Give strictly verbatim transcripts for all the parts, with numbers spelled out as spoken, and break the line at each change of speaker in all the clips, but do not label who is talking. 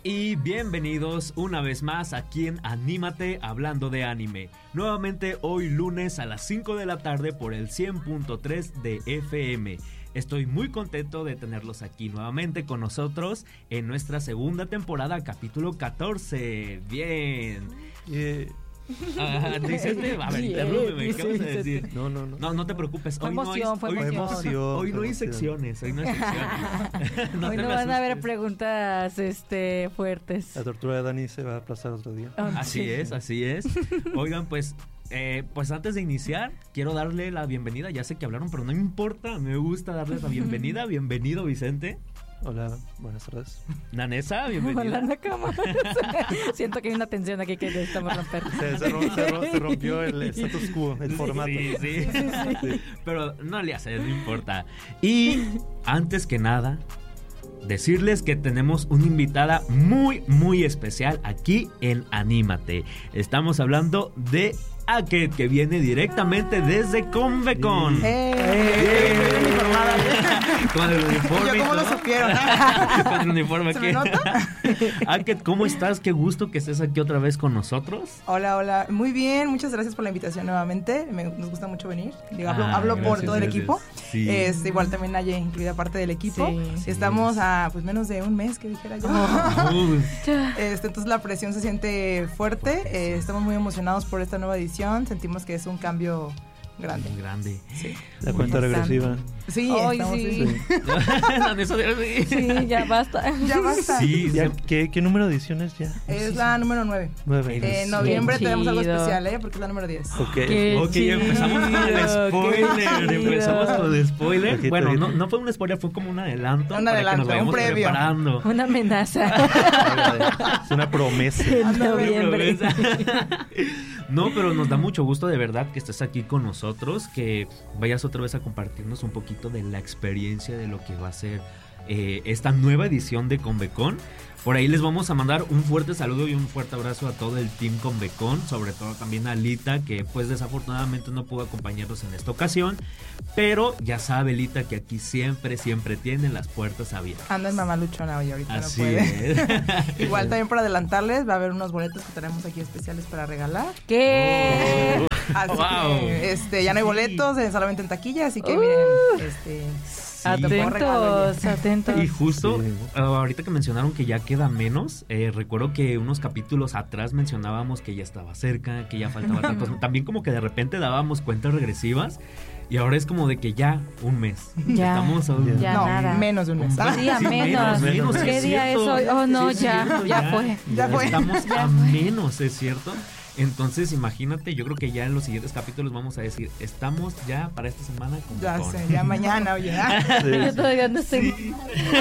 Y bienvenidos una vez más aquí en Anímate hablando de anime. Nuevamente hoy lunes a las cinco de la tarde por el cien punto tres de F M. Estoy muy contento de tenerlos aquí nuevamente con nosotros en nuestra segunda temporada, capítulo catorce. Bien.
Yeah.
Ah, dícete, a ver, interrúmpeme, ¿qué vas a decir?
No, no, no.
No, no te preocupes.
Fue
Hoy
emoción,
no hay,
fue
hoy,
emoción.
hoy no hay secciones, hoy no hay secciones.
No hoy
te
no
me
van a haber
asustes.
preguntas este, fuertes.
La tortura de Dani se va a aplazar otro día.
Oh,
Así
sí.
es, así es. Oigan, pues, eh, pues antes de iniciar, quiero darle la bienvenida. Ya sé que hablaron, pero no importa. Me gusta darles la bienvenida. Bienvenido, Vicente.
Hola, buenas tardes.
Nanesa, bienvenida.
Hola, Nakama. Siento que hay una tensión aquí que necesitamos romper.
Se, se, rom- se, rom- se rompió el status quo, el formato.
Sí, sí. sí. Pero no le hace, no importa. Y antes que nada, decirles que tenemos una invitada muy, muy especial aquí en Anímate. Estamos hablando de Aket, que viene directamente desde Convecon.
¡Eh!
¡Eh!
Bien informada.
Con el uniforme.
¿Yo
y
cómo lo
todo.
supieron?
Con el uniforme
¿Se
aquí.
me nota?
Aket, ¿cómo estás? Qué gusto que estés aquí otra vez con nosotros.
Hola, hola. Muy bien, muchas gracias por la invitación nuevamente. Me, nos gusta mucho venir. Digo, hablo
Ah,
hablo por
gracias,
todo el
gracias.
equipo.
Sí.
Este, igual también Naye, incluida parte del equipo.
Sí.
Estamos a pues menos de un mes, que dijera yo.
Uy.
Este, entonces la presión se siente fuerte. Eh, estamos muy emocionados por esta nueva edición. Sentimos que es un cambio grande.
Muy grande.
Sí,
La cuenta
importante.
regresiva.
sí,
Ay,
estamos
sí.
Sí.
Nanesa, sí.
Sí, ya basta.
Ya basta.
Sí,
Ya,
sí.
¿qué, ¿Qué número de ediciones ya?
Es la número nueve.
Nueve.
En noviembre
Qué
tenemos algo
chido.
especial, ¿eh? Porque es la número diez.
Ok.
Qué
Ok,
chido,
empezamos con el
qué
spoiler.
chido.
Empezamos con el spoiler.
Ojito,
Bueno,
ojito.
no, no fue un spoiler, fue como un adelanto.
Un
para
adelanto,
que nos vayamos
un previo.
preparando.
Una amenaza.
Es una promesa.
En
Anda,
noviembre.
No, pero nos da mucho gusto de verdad que estés aquí con nosotros, que vayas otra vez a compartirnos un poquito de la experiencia de lo que va a ser eh, esta nueva edición de Convecon. Por ahí les vamos a mandar un fuerte saludo y un fuerte abrazo a todo el team Convecon, sobre todo también a Alita, que pues desafortunadamente no pudo acompañarnos en esta ocasión, pero ya sabe Lita que aquí siempre, siempre tienen las puertas abiertas.
Anda en mamaluchona hoy, ahorita
Así
no puede.
es.
Igual también para adelantarles, va a haber unos boletos que tenemos aquí especiales para regalar.
¿Qué?
Así
Wow.
que este, ya no hay boletos, eh, solamente en taquilla, así que
Uh.
miren, este,
Atentos, atentos.
Y justo
Sí.
uh, ahorita que mencionaron que ya queda menos, eh, recuerdo que unos capítulos atrás mencionábamos que ya estaba cerca, que ya faltaba tantos. También como que de repente dábamos cuentas regresivas y ahora es como de que ya un mes.
Ya.
Estamos a un
Ya
no,
nada.
menos de un mes.
Sí, a
Sí,
menos.
menos,
¿Qué
es
día es
cierto.
hoy? Oh, no,
Sí, es
ya,
cierto,
ya fue.
Ya fue.
Estamos
Ya
a
fue.
menos, es cierto. Entonces, imagínate, yo creo que ya en los siguientes capítulos vamos a decir, estamos ya para esta semana con
Ya
Bacon.
sé, ya mañana, oye.
Sí,
Yo
sí.
todavía no estoy.
Sí.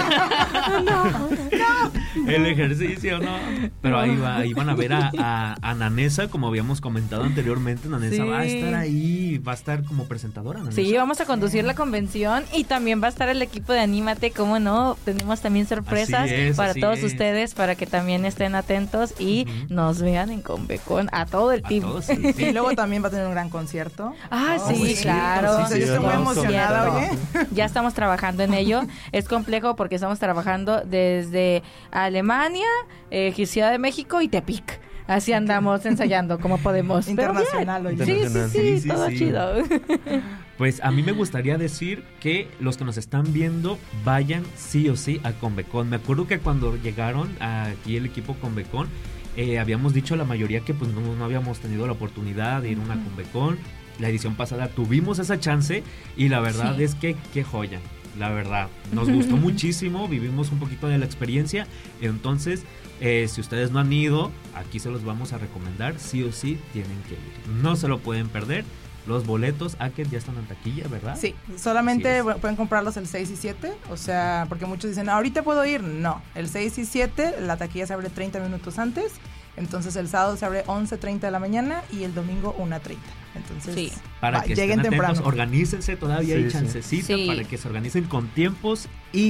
El ejercicio, ¿no? Pero ahí, va, ahí van a ver a, a, a Nanesa, como habíamos comentado anteriormente. Nanesa
Sí.
va a estar ahí, va a estar como presentadora, Nanesa.
Sí, vamos a conducir la convención y también va a estar el equipo de Anímate, ¿cómo no? Tenemos también sorpresas
Así es,
para
así
todos
es.
ustedes para que también estén atentos y
Ujú.
nos vean en Convecon a todo el
A
team.
todos, sí, sí.
Y luego también va a tener un gran concierto.
Ah,
Oh,
sí,
sí,
claro.
sí, sí, estoy muy
vamos con
emocionada,
todo.
oye.
Ya estamos trabajando en ello. Es complejo porque estamos trabajando desde Alemania, eh, Ciudad de México y Tepic. Así andamos ensayando como podemos. Pero bien.
Internacional, oye.
Sí, sí,
Internacional.
sí,
Sí, sí,
todo
sí.
chido.
Pues a mí me gustaría decir que los que nos están viendo vayan sí o sí a Convecon. Me acuerdo que cuando llegaron aquí el equipo Convecon, eh, habíamos dicho a la mayoría que pues no, no habíamos tenido la oportunidad de ir a una Convecon. La edición pasada tuvimos esa chance y la verdad
Sí.
es que qué joya. La verdad, nos gustó muchísimo, vivimos un poquito de la experiencia. Entonces, eh, si ustedes no han ido, aquí se los vamos a recomendar, sí o sí tienen que ir. No se lo pueden perder. Los boletos, Aket, ya están en taquilla, ¿verdad?
Sí, solamente
Sí, es.
bueno, pueden comprarlos el seis y siete, o sea, porque muchos dicen, ahorita puedo ir. No, el seis y siete, la taquilla se abre treinta minutos antes, entonces el sábado se abre once treinta de la mañana y el domingo una treinta. Entonces,
Sí.
Para
va,
que
lleguen
estén atentos,
temprano.
organícense, todavía
Sí,
hay
sí.
chancecito
Sí.
para que se organicen con tiempos y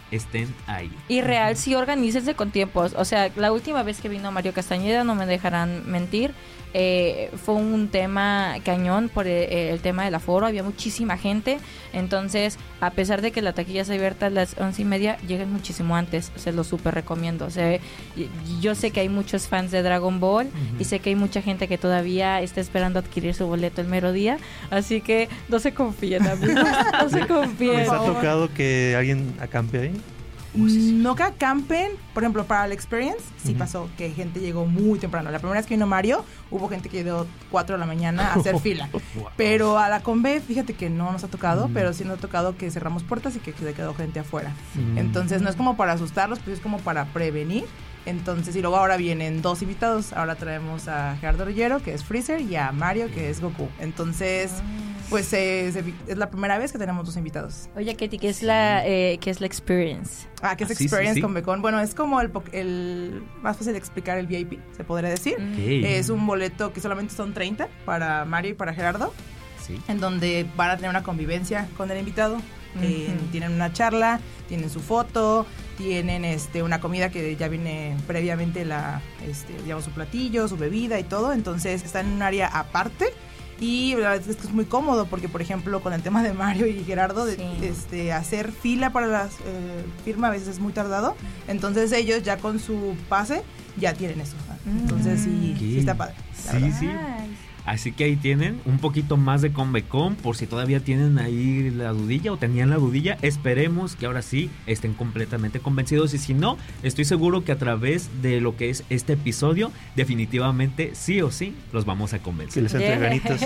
estén ahí.
Y real, sí, organícense con tiempos. O sea, la última vez que vino Mario Castañeda, no me dejarán mentir, eh, fue un tema cañón por el, el tema del aforo. Había muchísima gente. Entonces, a pesar de que la taquilla se abierta a las once y media, lleguen muchísimo antes. Se lo súper recomiendo. O sea, yo sé que hay muchos fans de Dragon Ball uh-huh. y sé que hay mucha gente que todavía está esperando adquirir su boleto el mero día. Así que no se confíen, amigos. No se confíen.
¿Les ha tocado que alguien acampe ahí?
No que acampen, por ejemplo, para la Experience sí uh-huh. pasó que gente llegó muy temprano. La primera vez que vino Mario, hubo gente que llegó cuatro de la mañana a hacer fila. Wow. Pero a la Conve, fíjate que no nos ha tocado, uh-huh. pero sí nos ha tocado que cerramos puertas y que se quedó gente afuera. Uh-huh. Entonces no es como para asustarlos, pues es como para prevenir. Entonces, y luego ahora vienen dos invitados. Ahora traemos a Gerardo Rillero, que es Freezer, y a Mario, que es Goku. Entonces, pues eh, es la primera vez que tenemos dos invitados.
Oye, Katy, ¿qué es la eh, qué es la Experience?
Ah, ¿qué es ah, Experience sí, sí, sí. con Becon? Bueno, es como el, el más fácil de explicar el V I P, se podría decir. Okay. Es un boleto que solamente son treinta para Mario y para Gerardo. Sí. En donde van a tener una convivencia con el invitado. Uh-huh. Eh, tienen una charla, tienen su foto, tienen este una comida que ya viene previamente la este digamos su platillo, su bebida y todo, entonces están en un área aparte y la verdad es que es muy cómodo porque por ejemplo con el tema de Mario y Gerardo de, sí. este hacer fila para la eh, firma a veces es muy tardado, entonces ellos ya con su pase ya tienen eso, entonces sí, okay. sí está padre.
Sí, verdad. sí. Así que ahí tienen un poquito más de Convecon por si todavía tienen ahí la dudilla o tenían la dudilla. Esperemos que ahora sí estén completamente convencidos y si no, estoy seguro que a través de lo que es este episodio, definitivamente sí o sí los vamos a convencer.
Que les entre ganitas.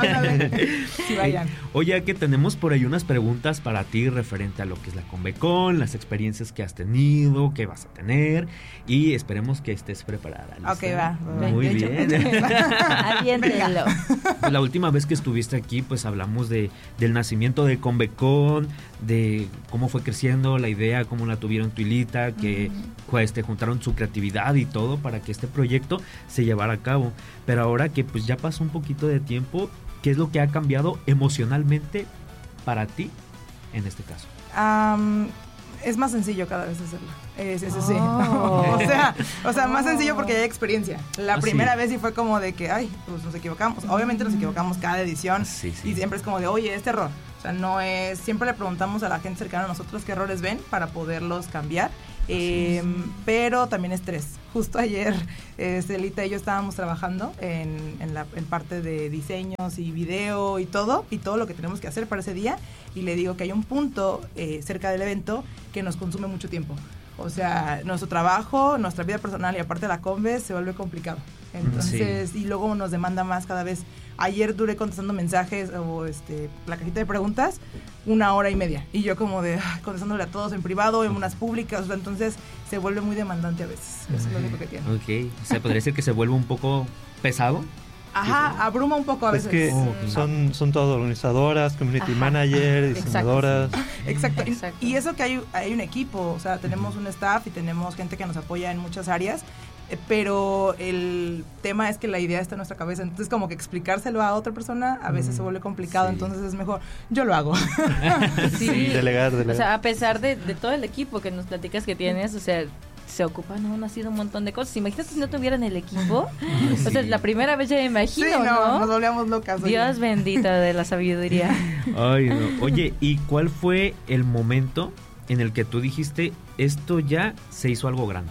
Sí, vayan.
Oye, que tenemos por ahí unas preguntas para ti referente a lo que es la Convecon, las experiencias que has tenido, que vas a tener y esperemos que estés preparada. ¿Lista?
Ok, va.
Muy bien.
Aviéntelo.
La última vez que estuviste aquí, pues hablamos de del nacimiento de Convecon, de cómo fue creciendo la idea, cómo la tuvieron Tuilita, que uh-huh. este, juntaron su creatividad y todo para que este proyecto se llevara a cabo. Pero ahora que pues ya pasó un poquito de tiempo, ¿qué es lo que ha cambiado emocionalmente para ti en este caso?
Um, es más sencillo cada vez hacerlo. Es, es, oh. sí. o sea, o sea, más sencillo porque hay experiencia. La ah, primera sí. vez sí fue como de que, ay, pues nos equivocamos. Obviamente nos equivocamos cada edición sí, sí. y siempre es como de, oye, este error. O sea, no es, siempre le preguntamos a la gente cercana a nosotros qué errores ven para poderlos cambiar. Eh, pero también estrés. Justo ayer Celita y yo estábamos trabajando en, en la en parte de diseños y video y todo y todo lo que tenemos que hacer para ese día y le digo que hay un punto eh, cerca del evento que nos consume mucho tiempo. O sea, nuestro trabajo, nuestra vida personal y aparte la Conve se vuelve complicado. Entonces, sí. y luego nos demanda más cada vez. Ayer duré contestando mensajes o este la cajita de preguntas una hora y media. Y yo como de ah, contestándole a todos en privado, en unas públicas. O sea, entonces se vuelve muy demandante a veces. Eso es lo único que tiene.
Ok. O sea, podría decir que se vuelve un poco pesado.
Ajá, abruma un poco a veces.
Es que oh, son, son todas organizadoras, community Ajá. manager, diseñadoras.
Exacto. Exacto. Exacto. Y, y eso que hay, hay un equipo, o sea, tenemos un staff y tenemos gente que nos apoya en muchas áreas, eh, pero el tema es que la idea está en nuestra cabeza, entonces como que explicárselo a otra persona a veces mm, se vuelve complicado, sí. entonces es mejor, yo lo hago.
Sí,
sí. Delegar, delegar.
O sea, a pesar de, de todo el equipo que nos platicas que tienes, o sea, se ocupan aún así de un montón de cosas. Imagínate si no tuvieran el equipo. Sí. O sea, la primera vez ya me imagino, sí, no,
¿no? Nos volvíamos locas.
Oye. Dios bendito de la sabiduría.
Ay, no. Oye, ¿y cuál fue el momento en el que tú dijiste, esto ya se hizo algo grande?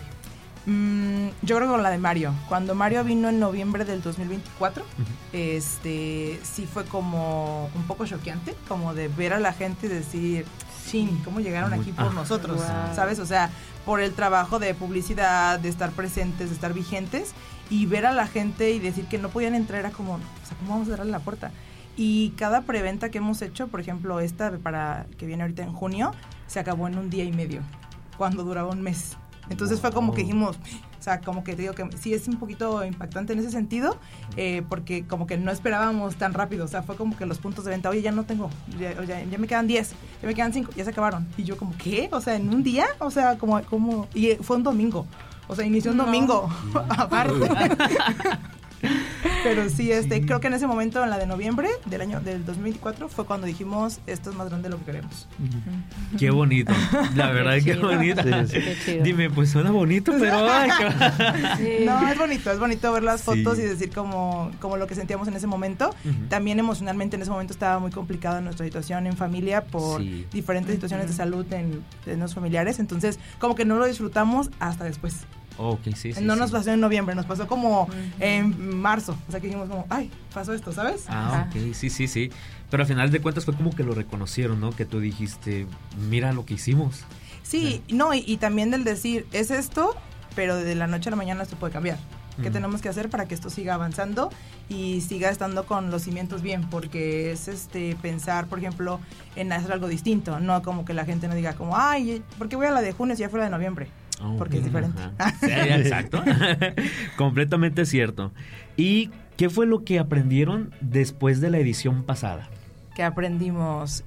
Mm, yo creo que con la de Mario. Cuando Mario vino en noviembre del dos mil veinticuatro, uh-huh. este, sí fue como un poco choqueante, como de ver a la gente y decir, chin, ¿cómo llegaron aquí por ah, nosotros? Wow. ¿Sabes? O sea, por el trabajo de publicidad, de estar presentes, de estar vigentes, y ver a la gente y decir que no podían entrar, era como, o sea, ¿cómo vamos a cerrarle la puerta? Y cada preventa que hemos hecho, por ejemplo, esta para que viene ahorita en junio, se acabó en un día y medio, cuando duraba un mes. Entonces wow. fue como que dijimos, o sea, como que te digo que sí es un poquito impactante en ese sentido, eh, porque como que no esperábamos tan rápido, o sea, fue como que los puntos de venta, oye, ya no tengo, ya, ya, ya me quedan diez, ya me quedan cinco, ya se acabaron. Y yo como, ¿qué? O sea, en un día, o sea, como, como y fue un domingo, o sea, inició un no. domingo, aparte. Pero sí, este,
Sí.
creo que en ese momento, en la de noviembre del año del dos mil veinticuatro, fue cuando dijimos, esto es más grande de lo que queremos.
Qué bonito. La verdad,
Qué
qué,
chido.
bonito.
Sí, sí.
Qué chido.
Dime, pues suena bonito, pero ay, qué-
Sí.
No, es bonito, es bonito ver las fotos
Sí.
y decir como, como lo que sentíamos en ese momento.
Ujú.
También emocionalmente en ese momento estaba muy complicada nuestra situación en familia por
Sí.
diferentes situaciones de
Ujú.
salud en, en los familiares. Entonces, como que no lo disfrutamos hasta después.
Ok, sí, sí.
no
sí.
nos pasó en noviembre, nos pasó como
Ujú.
en marzo. O sea, que dijimos como, ay, pasó esto, ¿sabes?
Ah,
Ajá.
ok, sí, sí, sí. Pero al final de cuentas fue como que lo reconocieron, ¿no? Que tú dijiste, mira lo que hicimos.
Sí, no, y, y también del decir, es esto, pero de la noche a la mañana esto puede cambiar. ¿Qué
Ujú.
tenemos que hacer para que esto siga avanzando y siga estando con los cimientos bien? Porque es este pensar, por ejemplo, en hacer algo distinto, no como que la gente no diga como, ay, ¿por qué voy a la de junio si ya fue la de noviembre?
Oh,
Porque es diferente.
ajá. Sí, exacto. Completamente cierto. ¿Y qué fue lo que aprendieron después de la edición pasada?
Que aprendimos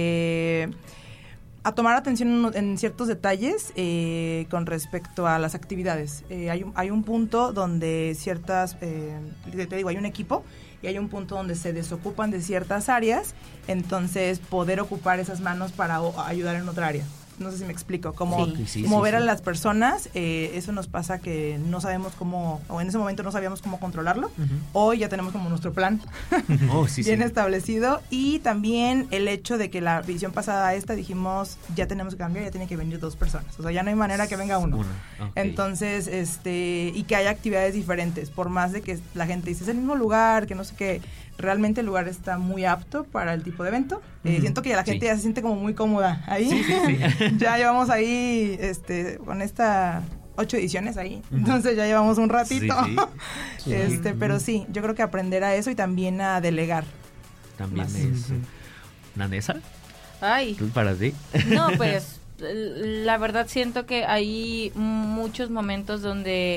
eh, a tomar atención en, uno- en ciertos detalles eh, con respecto a las actividades. Eh, hay, un, hay un punto donde ciertas, eh, te te digo, hay un equipo y hay un punto donde se desocupan de ciertas áreas, entonces poder ocupar esas manos para o- ayudar en otra área. No sé si me explico, como
Sí.
Sí, sí,
mover
sí.
a las personas, eh, eso nos pasa que no sabemos cómo, o en ese momento no sabíamos cómo controlarlo. Hoy ya tenemos como nuestro plan
Oh, sí,
bien
sí.
establecido, y también el hecho de que la visión pasada a esta dijimos, ya tenemos que cambiar, ya tienen que venir dos personas, o sea, ya no hay manera que venga uno.
Una, ok.
Entonces, este, y que haya actividades diferentes, por más de que la gente dice, es el mismo lugar, que no sé qué, realmente el lugar está muy apto para el tipo de evento. Eh,
Ujú.
siento que la gente
Sí.
ya se siente como muy cómoda ahí.
Sí, sí, sí.
Ya llevamos ahí, este, con esta ocho ediciones ahí,
Ujú.
entonces ya llevamos un ratito.
Sí, sí.
Este,
Ujú.
pero sí, yo creo que aprender a eso y también a delegar.
También
Más.
es...
Ujú.
¿Nanesa?
Ay,
¿Tú para ti?
no, pues la verdad siento que hay muchos momentos donde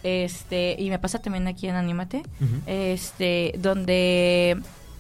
este y me pasa también aquí en Anímate,
Ujú.
este donde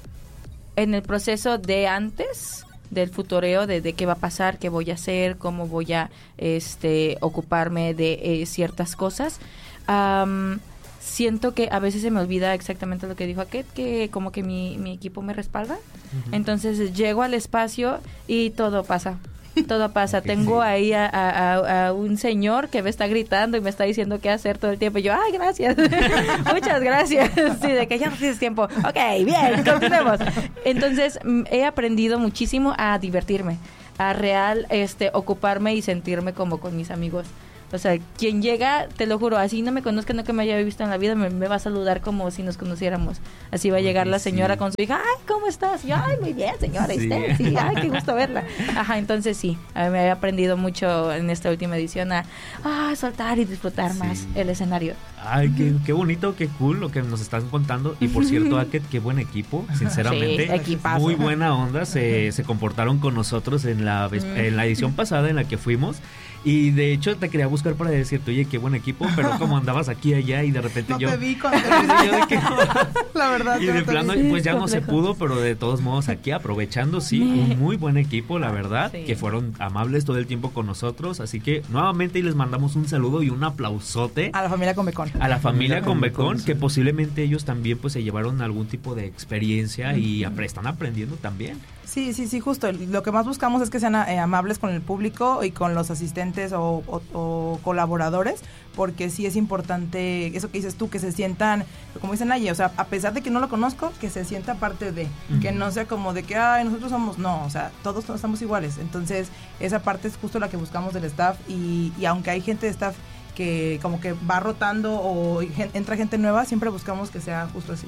en el proceso de antes del futureo, de, de qué va a pasar, qué voy a hacer, cómo voy a este ocuparme de eh, ciertas cosas, am, siento que a veces se me olvida exactamente lo que dijo Aket, que como que mi, mi equipo me respalda.
Ujú.
Entonces llego al espacio y todo pasa. Todo pasa.
Ok,
Tengo
sí.
ahí a, a- a- a un señor que me está gritando y me está diciendo qué hacer todo el tiempo. Y yo, ay, gracias. Muchas gracias. Sí, de que ya no tienes tiempo. Ok, bien, continuemos. Entonces, mm, he aprendido muchísimo a divertirme, a real este ocuparme y sentirme como con mis amigos. O sea, quien llega, te lo juro, así no me conozca, no que me haya visto en la vida, me, me va a saludar como si nos conociéramos. Así va a llegar
Oye,
la señora
sí.
con su hija, ay, ¿cómo estás? Y yo, ay, muy bien, señora, ¿y
Sí.
usted? Sí, ay, qué gusto verla. Ajá, entonces sí, a mí me he aprendido mucho en esta última edición a ah, soltar y disfrutar
Sí.
más el escenario.
Ay, qué, qué bonito, qué cool lo que nos están contando. Y por cierto, Aket, qué buen equipo, sinceramente.
Sí, equipazo.
Muy buena onda, se, se comportaron con nosotros en la, vez-
Mm.
en la edición pasada en la que fuimos. Y de hecho te quería buscar para decirte, oye, qué buen equipo, pero como andabas aquí y allá y de repente
No
yo...
te vi cuando te
yo de que no.
La verdad,
Y
no
de
te
plano,
vi.
pues ya no se
complejo.
pudo, pero de todos modos aquí aprovechando, sí, un muy buen equipo, la verdad,
Sí.
que fueron amables todo el tiempo con nosotros, así que nuevamente les mandamos un saludo y un aplausote
A la familia Convecon.
a la familia Convecon,
Convecon, sí.
que posiblemente ellos también pues se llevaron algún tipo de experiencia y apre- están aprendiendo también.
Sí, sí, sí, justo. Lo que más buscamos es que sean eh, amables con el público y con los asistentes o, o- o colaboradores, porque sí es importante eso que dices tú, que se sientan, como dicen allí, o sea, a pesar de que no lo conozco, que se sienta parte de,
Ujú.
que no sea como de que, ay, nosotros somos, no, o sea, todos estamos iguales. Entonces, esa parte es justo la que buscamos del staff y, y aunque hay gente de staff que como que va rotando o gen- entra gente nueva, siempre buscamos que sea justo así.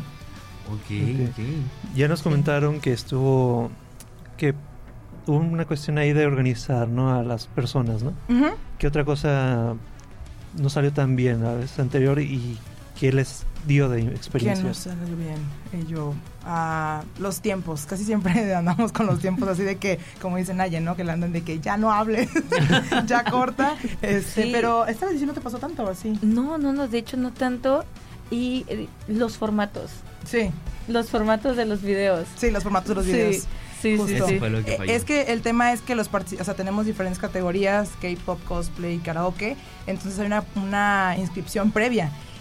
Ok,
Ok.
ok.
Ya nos comentaron que estuvo, que hubo una cuestión ahí de organizar, ¿no? A las personas, ¿no?
Ujú.
¿Qué otra cosa no salió tan bien la vez anterior y qué les dio de
Que
experiencia?
no sale bien. Y yo, ah, los tiempos, casi siempre andamos con los tiempos así de que, como dicen Naye, ¿no? Que le andan de que ya no hables, ya corta. Este,
Sí.
Pero esta vez sí no te pasó tanto, ¿o así?
No, no, no, de hecho no tanto. Y eh, los formatos,
Sí,
los formatos de los videos.
sí, los formatos de los
Sí,
videos.
sí, sí,
Justo.
Eso
sí.
fue lo que
Eh,
falló.
Es que el tema es que los partici- o sea, tenemos diferentes categorías, K-pop, cosplay, karaoke, entonces hay una, una inscripción previa.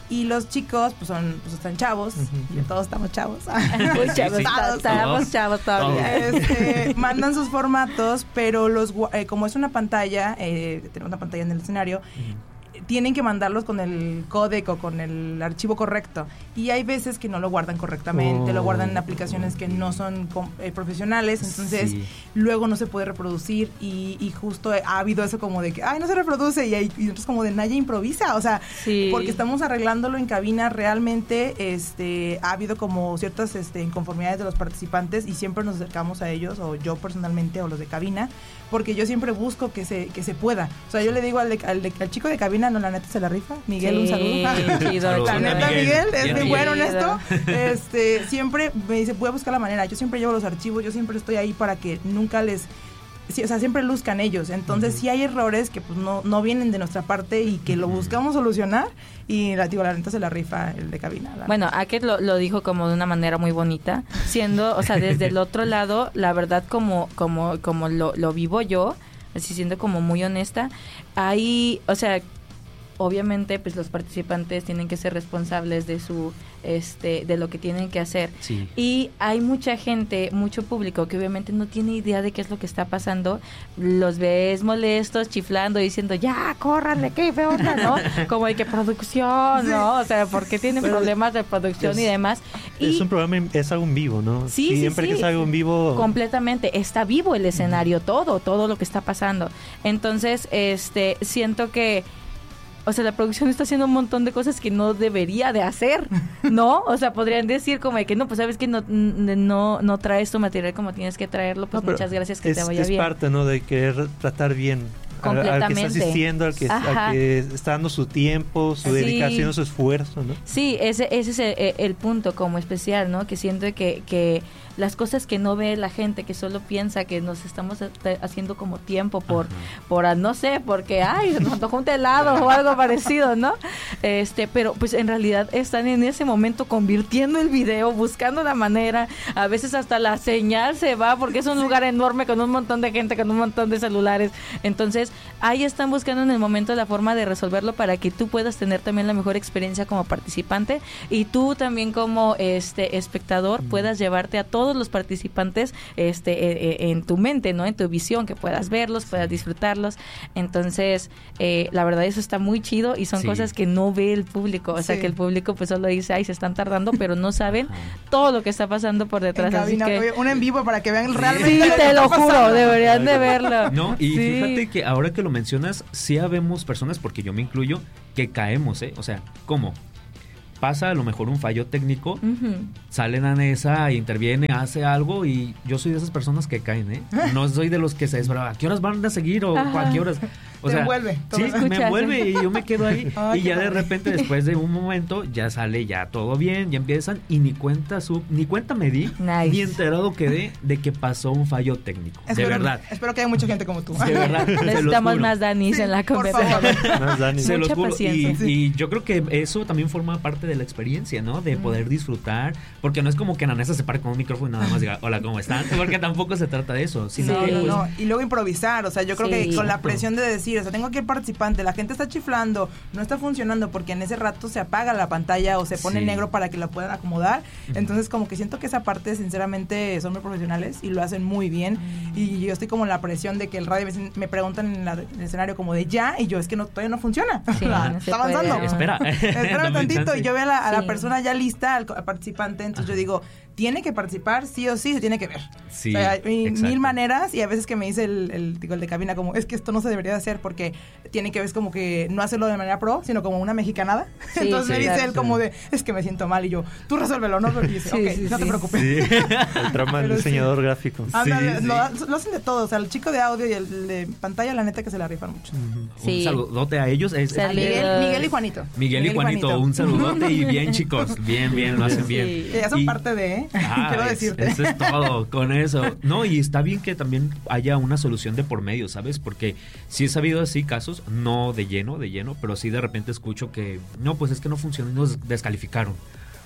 Y los chicos, pues son, pues están chavos, uh-huh. y todos estamos chavos.
Muy chavos, estamos chavos todavía.
Este, mandan sus formatos, pero los eh, como es una pantalla, eh, tenemos una pantalla en el escenario, uh-huh. tienen que mandarlos con el códec o con el archivo correcto. Y hay veces que no lo guardan correctamente, oh. lo guardan en aplicaciones que no son eh, profesionales, entonces sí. luego no se puede reproducir y, y justo ha habido eso como de que, ay, no se reproduce, y, hay, y nosotros como de Naya improvisa, o sea, sí. porque estamos arreglándolo en cabina, realmente este ha habido como ciertas este, inconformidades de los participantes y siempre nos acercamos a ellos, o yo personalmente, o los de cabina, porque yo siempre busco que se que se pueda. O sea, yo le digo al, de, al, de, al chico de cabina, no, la neta se la rifa. Miguel, sí, un saludo. Chido, la neta, Miguel, Miguel es muy bueno en esto. Este, siempre me dice, voy a buscar la manera. Yo siempre llevo los archivos, yo siempre estoy ahí para que nunca les... Sí, o sea, siempre luzcan ellos. Entonces, uh-huh. sí hay errores que pues no, no vienen de nuestra parte y que lo buscamos solucionar. Y la, digo, la neta se la rifa el de cabina.
Bueno, Aket lo, lo dijo como de una manera muy bonita, siendo, o sea, desde el otro lado, la verdad, como como como lo, lo vivo yo, así siendo como muy honesta, hay, o sea, obviamente pues los participantes tienen que ser responsables de su este de lo que tienen que hacer, sí. y hay mucha gente, mucho público que obviamente no tiene idea de qué es lo que está pasando, los ves molestos, chiflando, diciendo ya, córranle, qué onda, ¿no? Como de que producción, sí. ¿no? O sea, porque tienen Pero problemas de producción es, y demás.
Es
y,
un programa, es algo en vivo, ¿no?
Sí,
Siempre
sí,
que
sí.
es algo en vivo.
Completamente, está vivo el escenario, todo, todo lo que está pasando. Entonces, este, siento que o sea, la producción está haciendo un montón de cosas que no debería de hacer, ¿no? O sea, podrían decir como de que no, pues sabes que no no no traes tu material como tienes que traerlo, pues no, muchas gracias, que
es,
te vaya
es
bien.
Es parte, ¿no? De querer tratar bien al, al que está asistiendo, al que, al que está dando su tiempo, su sí. dedicación, su esfuerzo, ¿no?
Sí, ese, ese es el, el punto como especial, ¿no? Que siento que, que las cosas que no ve la gente, que solo piensa que nos estamos haciendo como tiempo por, por no sé, porque, ay, nos tocó un helado o algo parecido, ¿no? Este, pero pues en realidad están en ese momento convirtiendo el video, buscando la manera, a veces hasta la señal se va, porque es un lugar enorme con un montón de gente, con un montón de celulares, entonces ahí están buscando en el momento la forma de resolverlo para que tú puedas tener también la mejor experiencia como participante y tú también como este espectador puedas llevarte a todos los participantes este eh, en tu mente, ¿no? En tu visión, que puedas verlos, puedas disfrutarlos. Entonces, eh, la verdad eso está muy chido y son sí. cosas que no ve el público, o sí. sea que el público pues solo dice, ay, se están tardando, pero no saben todo lo que está pasando por detrás.
En cabina,
así que
un en vivo para que vean
sí.
realmente.
Sí, te lo juro, deberían de verlo.
No, y
sí.
fíjate que ahora que lo mencionas, sí habemos personas, porque yo me incluyo, que caemos, ¿eh? O sea, ¿cómo? Pasa a lo mejor un fallo técnico, uh-huh. sale Nanesa, interviene, hace algo y yo soy de esas personas que caen, ¿eh? No soy de los que se desbrava, ¿a qué horas van a seguir o a qué horas? O
te
sea,
envuelve.
Sí, me envuelve y yo me quedo ahí.
Ay,
y ya de repente, después de un momento, ya sale ya todo bien, ya empiezan y ni cuenta su, ni cuenta me di, nice. Ni enterado quedé de que pasó un fallo técnico.
Espero,
de verdad.
Espero que haya mucha gente como tú.
De verdad.
Necesitamos más Danis sí, en la conversación.
Más Danis.
Se los juro. Y, sí. y yo creo que eso también forma parte de la experiencia, ¿no? De poder disfrutar, porque no es como que Nanesa se pare con un micrófono y nada más diga, hola, ¿cómo están? Porque tampoco se trata de eso, sino
sí,
que, pues,
no, y luego improvisar, o sea, yo creo sí, que con la presión de decir, o sea, tengo que ir participante, la gente está chiflando, no está funcionando porque en ese rato se apaga la pantalla o se pone sí. negro para que la puedan acomodar, uh-huh. entonces como que siento que esa parte sinceramente son muy profesionales y lo hacen muy bien, uh-huh. y yo estoy como en la presión de que el radio me preguntan en, la, en el escenario como de ya, y yo es que no todavía no funciona, sí, la, no está avanzando,
puede. espera
espera tantito, y yo veo a la, a la sí. persona ya lista, al, al participante, entonces Ajá. yo digo, tiene que participar, sí o sí, se tiene que ver.
Sí,
o sea, hay mil maneras, y a veces que me dice el, el, digo, el de cabina como, es que esto no se debería de hacer porque tiene que ver como que no hacerlo de manera pro, sino como una mexicanada. Sí, entonces sí, me dice claro, él sí. como de, es que me siento mal, y yo, tú resuélvelo, ¿no? Y dice, sí, ok, sí, no sí. te preocupes.
Sí. El trama del diseñador sí. gráfico.
Ándale, sí, lo, sí. lo hacen de todo, o sea, el chico de audio y el de pantalla, la neta que se la rifan mucho.
Uh-huh. Sí. Un saludote a ellos. Es,
es Miguel, Miguel y Juanito.
Miguel, Miguel y Juanito, Juanito, un saludote y bien, chicos, bien, bien, lo hacen
sí.
bien.
Que ya son y, parte de, ¿eh?
Ah,
quiero decirte.
Eso es todo, con eso. No, y está bien que también haya una solución de por medio, ¿sabes? Porque sí he sabido así casos, no de lleno, de lleno, pero sí de repente escucho que, no, pues es que no funcionó y nos descalificaron.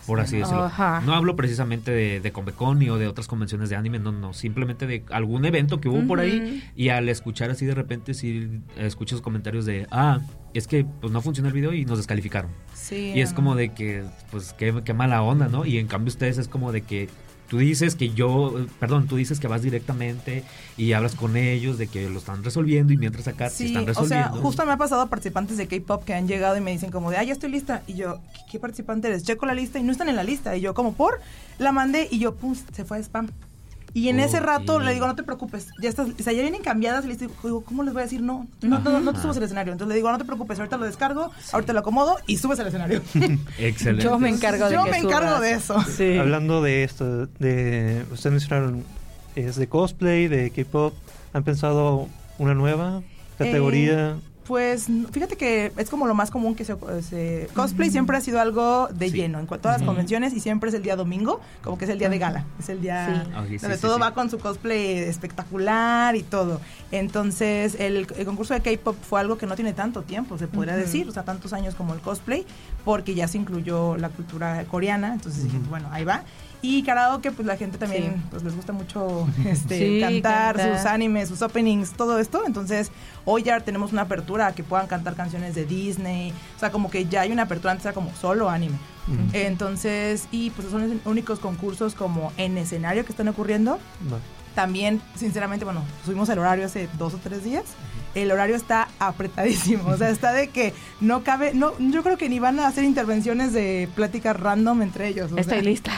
por así decirlo.
Ajá.
No hablo precisamente de, de Convecon o de otras convenciones de anime, no, no, simplemente de algún evento que hubo uh-huh. por ahí, y al escuchar así de repente si escuchas comentarios de, ah, es que pues no funciona el video y nos descalificaron.
Sí,
y es no. como de que, pues qué, qué mala onda, ¿no? Y en cambio ustedes es como de que tú dices que yo, perdón, tú dices que vas directamente y hablas con ellos de que lo están resolviendo y mientras acá
sí,
te están resolviendo.
O sea, justo me ha pasado a participantes de K-pop que han llegado y me dicen como de, ah, ya estoy lista. Y yo, ¿qué, qué participante eres? Checo la lista y no están en la lista. Y yo, como por, la mandé y yo, pum, se fue a spam. Y en okay. ese rato le digo, no te preocupes, ya estás, o sea, ya vienen cambiadas, y le digo, ¿cómo les voy a decir no? No, no, no te subes al escenario. Entonces le digo, no te preocupes, ahorita lo descargo, sí. ahorita lo acomodo y subes al escenario.
Excelente.
Yo me encargo de
Yo
que
me
subas.
encargo de eso.
Sí. Hablando de esto, de ustedes mencionaron, es de cosplay, de K-pop, ¿han pensado una nueva categoría? Eh,
Pues fíjate que es como lo más común que se... se cosplay uh-huh. siempre ha sido algo de sí. lleno en todas uh-huh. las convenciones, y siempre es el día domingo, como que es el día de gala, es el día sí. donde sí, sí, todo sí. va con su cosplay espectacular y todo. Entonces el, el concurso de K-pop fue algo que no tiene tanto tiempo, se podría uh-huh. decir, o sea, tantos años como el cosplay, porque ya se incluyó la cultura coreana, entonces uh-huh. dije, bueno, ahí va. Y karaoke, pues la gente también sí. pues les gusta mucho este sí, cantar, cantar sus animes, sus openings, todo esto. Entonces, hoy ya tenemos una apertura a que puedan cantar canciones de Disney. O sea, como que ya hay una apertura, antes era como solo anime. Mm. Entonces, y pues son los únicos concursos como en escenario que están ocurriendo. No. También, sinceramente, bueno, subimos el horario hace dos o tres días. El horario está apretadísimo, o sea, está de que no cabe, no, yo creo que ni van a hacer intervenciones de pláticas random entre ellos. O
Estoy
sea.
lista.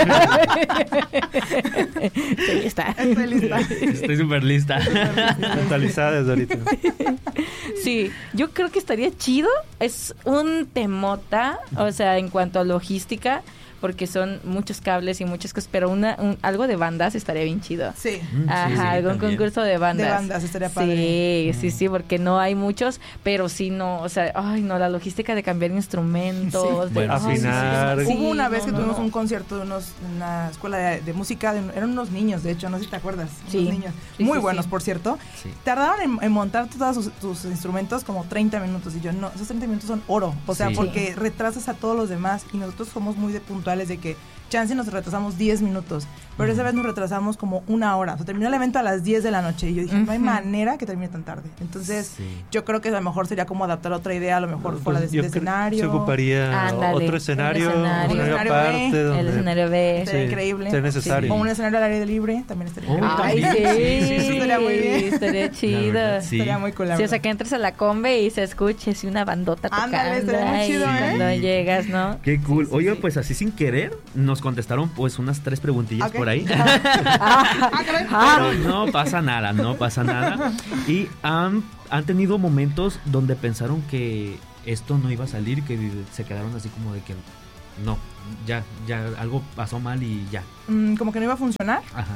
Estoy lista.
Estoy lista.
Estoy súper lista.
Actualizada desde ahorita.
Sí, yo creo que estaría chido. Es un temota, o sea, en cuanto a logística, porque son muchos cables y muchas cosas, pero una un, algo de bandas estaría bien chido.
Sí.
Ajá, sí, sí, algún también. concurso de bandas.
De bandas estaría padre.
Sí, mm. sí, sí, porque no hay muchos, pero sí no, o sea, ay, no, la logística de cambiar instrumentos.
Sí.
De,
bueno, afinar.
Sí, sí, sí. Hubo una
sí,
vez
no,
que
no,
tuvimos
no.
un concierto de unos, una escuela de, de música, de, eran unos niños, de hecho, no sé si te acuerdas.
Sí.
Unos niños.
Sí,
Muy
sí,
buenos,
sí.
por cierto.
Sí.
Tardaron en, en montar todos sus, sus instrumentos como treinta minutos, y yo, no, esos treinta minutos son oro, o sea, sí. porque retrasas a todos los demás, y nosotros somos muy de puntuales de que chance nos retrasamos diez minutos, pero uh-huh. esa vez nos retrasamos como una hora. O sea, terminó el evento a las diez de la noche y yo dije, uh-huh. no hay manera que termine tan tarde. Entonces, sí. yo creo que a lo mejor sería como adaptar otra idea, a lo mejor pues fuera de, de escenario.
Se ocuparía
Ándale,
otro escenario,
escenario.
un escenario
aparte.
B, donde
el escenario B.
Sería sí. increíble.
Sería necesario.
Sí. O un escenario al aire libre, también estaría
oh, Ay, sí, sí, sí, sí.
Estaría muy bien.
Estaría chido.
Verdad, sí.
Estaría muy cool.
Sí, o sea, que entres a la combe y se escuche si una bandota tocando.
Ándale, estaría muy chido, ¿eh?
Cuando llegas, ¿no?
Qué cool.
Sí, sí,
Oye,
sí.
pues así sin querer, nos contestaron pues unas tres preguntillas
okay.
por ahí.
ah,
Pero no pasa nada, no pasa nada. Y han, han tenido momentos donde pensaron que esto no iba a salir, que se quedaron así como de que no, ya, ya algo pasó mal y ya.
Mm, como que no iba a funcionar.
Ajá.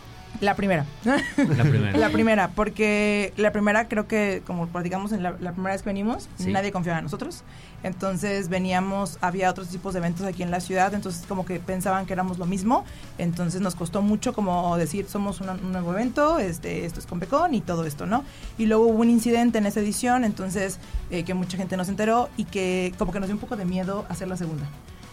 La primera.
La primera.
La primera, porque la primera creo que, como platicamos en la, la primera vez que venimos, sí. nadie confiaba en nosotros. Entonces veníamos, había otros tipos de eventos aquí en la ciudad, entonces como que pensaban que éramos lo mismo. Entonces nos costó mucho como decir, somos una, un nuevo evento, este, esto es Convecon y todo esto, ¿no? Y luego hubo un incidente en esa edición, entonces eh, que mucha gente nos enteró y que como que nos dio un poco de miedo hacer la segunda.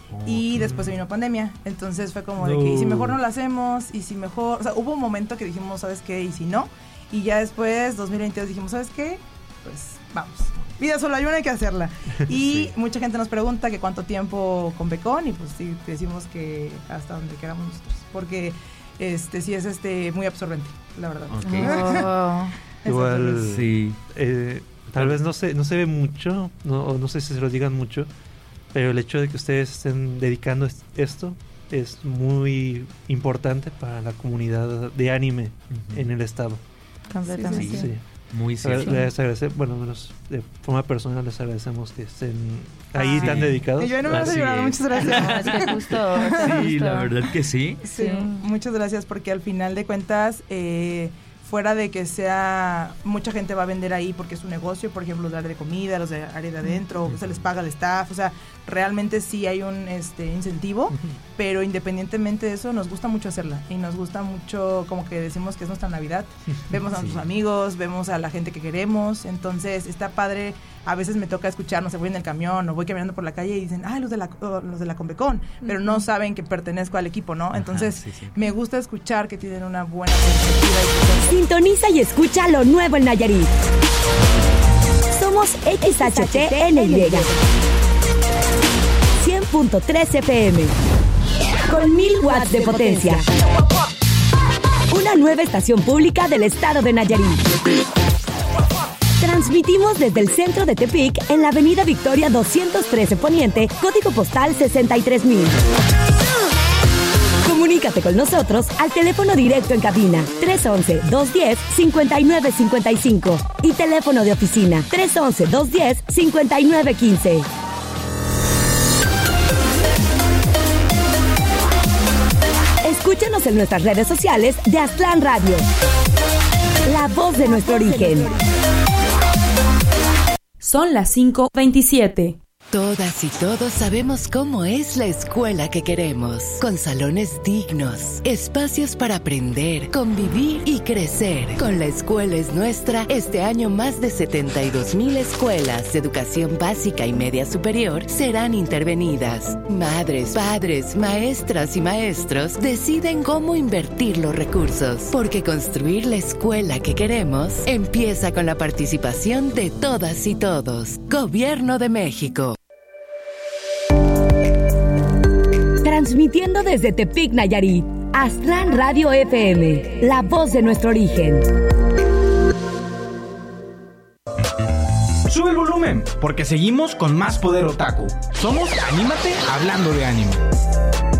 Y después se vino pandemia, entonces fue como de que, ¿y si mejor no lo hacemos? ¿Y si mejor? O sea, hubo un momento que dijimos, ¿sabes qué? ¿Y si no? Y ya después, dos mil veintidós, dijimos, ¿sabes qué? Pues vamos. Vida solo hay una, hay que hacerla. Y sí. mucha gente nos pregunta que cuánto tiempo con Convecon, y pues sí, decimos que hasta donde queramos nosotros. Porque este sí es este muy absorbente, la verdad.
Okay.
Oh.
Igual,
sí.
Eh, tal vez no se, no se ve mucho, no, o no sé si se lo digan mucho, pero el hecho de que ustedes estén dedicando esto es muy importante para la comunidad de anime uh-huh. en el estado.
Completamente.
Sí, sí.
Muy cierto.
Les agradecemos, bueno, menos de forma personal les agradecemos que estén ahí
ah,
tan
sí.
dedicados.
Y yo no me vas a llorar, muchas gracias.
No, es que justo.
Sí,
justo.
la verdad que sí.
sí.
Sí,
muchas gracias porque al final de cuentas... Eh, fuera de que sea, mucha gente va a vender ahí porque es un negocio, por ejemplo, los de área de comida, los de área de adentro, uh-huh. se les paga al staff, o sea, realmente sí hay un este incentivo, uh-huh. pero independientemente de eso, nos gusta mucho hacerla, y nos gusta mucho, como que decimos que es nuestra Navidad, vemos a sí. nuestros amigos, vemos a la gente que queremos, entonces está padre a veces me toca escuchar, no sé, voy en el camión o voy caminando por la calle y dicen, ah, los de la, oh, los de la Convecon, pero no saben que pertenezco al equipo, ¿no? Entonces,
Ajá, sí, sí.
me gusta escuchar que tienen una buena perspectiva. Y
Sintoniza y escucha lo nuevo en Nayarit. Somos X H T N Y. cien punto tres F M. Con mil watts de potencia. Una nueva estación pública del estado de Nayarit. Transmitimos desde el centro de Tepic en la avenida Victoria doscientos trece Poniente, código postal sesenta y tres mil. Comunícate con nosotros al teléfono directo en cabina tres once, dos diez, cincuenta y nueve cincuenta y cinco y teléfono de oficina tres once, dos diez, cincuenta y nueve quince. Escúchanos en nuestras redes sociales de Aztlán Radio. La voz de nuestro origen.
Son las cinco veintisiete.
Todas y todos sabemos cómo es la escuela que queremos, con salones dignos, espacios para aprender, convivir y crecer. Con La Escuela es Nuestra, este año más de setenta y dos mil escuelas de educación básica y media superior serán intervenidas. Madres, padres, maestras y maestros deciden cómo invertir los recursos, porque construir la escuela que queremos empieza con la participación de todas y todos. Gobierno de México.
Transmitiendo desde Tepic, Nayarit, Aztlán Radio F M, la voz de nuestro origen.
Sube el volumen, porque seguimos con más Poder Otaku. Somos Anímate Hablando de Anime.